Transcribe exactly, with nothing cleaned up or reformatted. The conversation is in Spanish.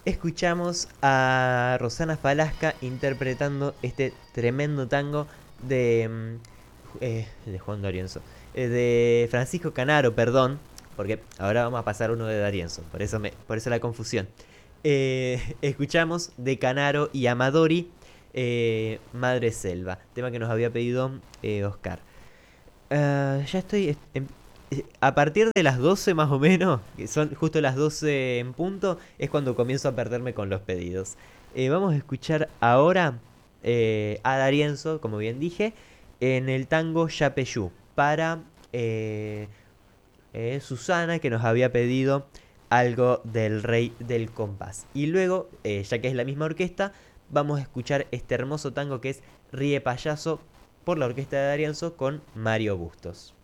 Escuchamos a Rosana Falasca interpretando este tremendo tango de, mm, eh, de Juan D'Arienzo, eh, de Francisco Canaro, perdón, porque ahora vamos a pasar uno de D'Arienzo, por eso, me, por eso la confusión. Eh, escuchamos de Canaro y Amadori, eh, Madre Selva, tema que nos había pedido eh, Oscar. Ah, ya estoy. em- eh, A partir de las doce más o menos, que son justo las doce en punto, es cuando comienzo a perderme con los pedidos. Eh, vamos a escuchar ahora eh, a Darienzo, como bien dije, en el tango Yapeyú, para eh, eh, Susana, que nos había pedido algo del Rey del Compás. Y luego, eh, ya que es la misma orquesta, vamos a escuchar este hermoso tango que es Ríe Payaso por la orquesta de Darienzo con Mario Bustos.